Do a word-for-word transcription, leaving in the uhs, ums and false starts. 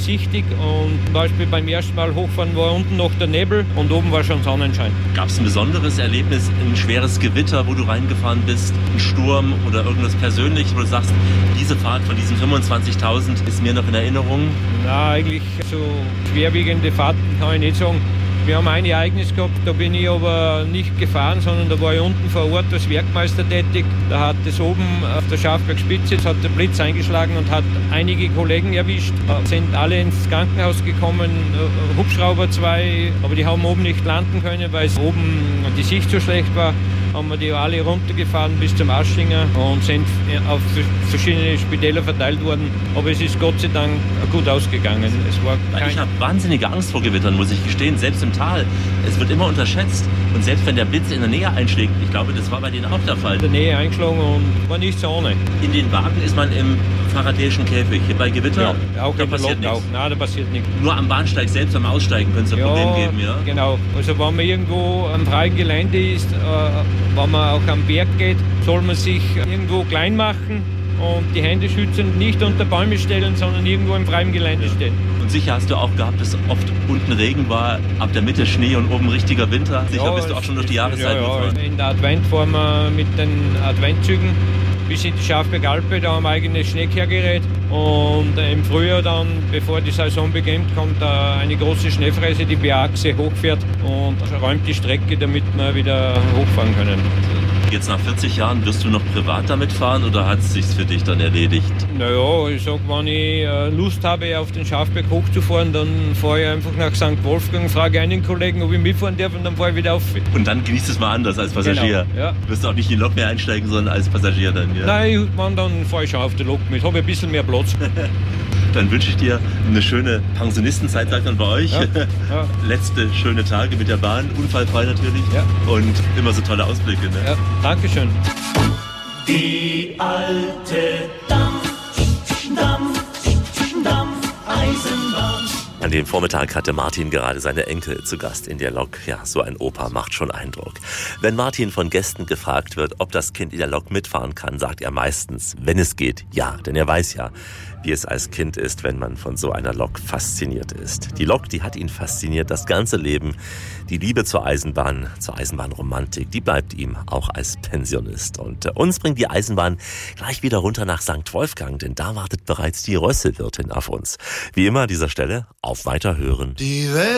sichtig und zum Beispiel beim ersten Mal hochfahren war unten noch der Nebel und oben war schon Sonnenschein. Gab es ein besonderes Erlebnis, ein schweres Gewitter, wo du reingefahren bist, ein Sturm oder irgendwas Persönliches, wo du sagst, diese Fahrt von diesen fünfundzwanzigtausend ist mir noch in Erinnerung? Na, eigentlich so schwerwiegende Fahrten kann ich nicht sagen. Wir haben ein Ereignis gehabt, da bin ich aber nicht gefahren, sondern da war ich unten vor Ort als Werkmeister tätig. Da hat es oben auf der Schafbergspitze, jetzt hat der Blitz eingeschlagen und hat einige Kollegen erwischt. Sind alle ins Krankenhaus gekommen, Hubschrauber zwei, aber die haben oben nicht landen können, weil es oben die Sicht so schlecht war. Haben wir die alle runtergefahren bis zum Aschinger und sind auf verschiedene Spitäler verteilt worden. Aber es ist Gott sei Dank gut ausgegangen. Es war kein ich habe wahnsinnige Angst vor Gewittern, muss ich gestehen, selbst im Tal. Es wird immer unterschätzt. Und selbst wenn der Blitz in der Nähe einschlägt, ich glaube, das war bei denen auch der Fall. In der Nähe eingeschlagen und war nicht so ohne. In den Wagen ist man im faradäischen Käfig. Hier bei Gewitter, ja, auch da in der passiert Lok nichts. Auch. Nein, da passiert nichts. Nur am Bahnsteig selbst, am Aussteigen, könnte es ein ja, Problem geben, ja? Genau. Also wenn man irgendwo am freien Gelände ist, äh, wenn man auch am Berg geht, soll man sich irgendwo klein machen und die Hände schützen, nicht unter Bäume stellen, sondern irgendwo im freien Gelände stehen. Und sicher hast du auch gehabt, dass oft unten Regen war, ab der Mitte Schnee und oben richtiger Winter. Sicher ja, bist du auch schon durch die Jahreszeit ja, gefahren. Ja. In der Advent fahren wir mit den Adventzügen bis in die Schafbergalpe, da haben wir ein eigenes Schneekehrgerät. Und im Frühjahr dann, bevor die Saison beginnt, kommt eine große Schneefräse, die B-Achse hochfährt und räumt die Strecke, damit wir wieder hochfahren können. Jetzt nach vierzig Jahren, wirst du noch privat damit fahren oder hat es sich für dich dann erledigt? Naja, ich sag, wenn ich Lust habe, auf den Schafberg hochzufahren, dann fahre ich einfach nach Sankt Wolfgang, frage einen Kollegen, ob ich mitfahren darf und dann fahre ich wieder auf. Und dann genießt es mal anders als Passagier? Genau, ja. Du wirst auch nicht in die Lok mehr einsteigen, sondern als Passagier dann, ja? Nein, man, dann fahre ich schon auf der Lok mit, habe ein bisschen mehr Platz. Dann wünsche ich dir eine schöne Pensionistenzeit, sagt man bei euch. Ja, ja. Letzte schöne Tage mit der Bahn, unfallfrei natürlich. Ja. Und immer so tolle Ausblicke. Ne? Ja, Dankeschön. Die alte Dampf, Dampf, Dampf, Eisenbahn. An dem Vormittag hatte Martin gerade seine Enkel zu Gast in der Lok. Ja, so ein Opa macht schon Eindruck. Wenn Martin von Gästen gefragt wird, ob das Kind in der Lok mitfahren kann, sagt er meistens, wenn es geht, ja. Denn er weiß ja, wie es als Kind ist, wenn man von so einer Lok fasziniert ist. Die Lok, die hat ihn fasziniert, das ganze Leben. Die Liebe zur Eisenbahn, zur Eisenbahnromantik, die bleibt ihm auch als Pensionist. Und uns bringt die Eisenbahn gleich wieder runter nach Sankt Wolfgang, denn da wartet bereits die Rösselwirtin auf uns. Wie immer an dieser Stelle, auf Weiterhören. Die Welt